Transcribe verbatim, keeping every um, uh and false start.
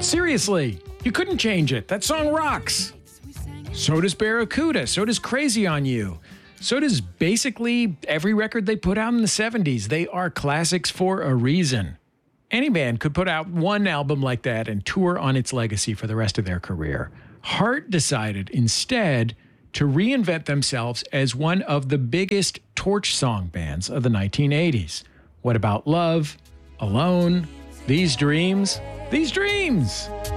Seriously, you couldn't change it. That song rocks. So does Barracuda. So does Crazy on You. So does basically every record they put out in the seventies. They are classics for a reason. Any band could put out one album like that and tour on its legacy for the rest of their career. Heart decided instead to reinvent themselves as one of the biggest torch song bands of the nineteen eighties. What About Love? Alone? These Dreams? These Dreams!